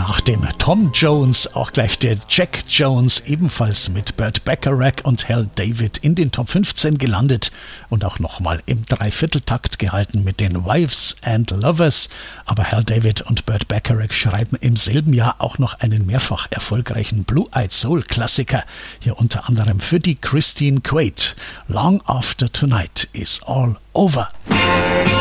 Nach dem Tom Jones auch gleich der Jack Jones, ebenfalls mit Burt Bacharach und Hal David in den Top 15 gelandet und auch nochmal im Dreivierteltakt gehalten mit den Wives and Lovers. Aber Hal David und Burt Bacharach schreiben im selben Jahr auch noch einen mehrfach erfolgreichen Blue-Eyed Soul-Klassiker, hier unter anderem für die Christine Quaid. Long After Tonight is All Over.